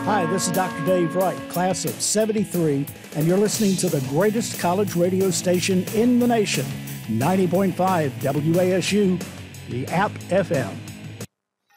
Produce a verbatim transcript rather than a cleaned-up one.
Hi, this is Doctor Dave Wright, class of seventy-three, and you're listening to the greatest college radio station in the nation, ninety point five W A S U, the App F M.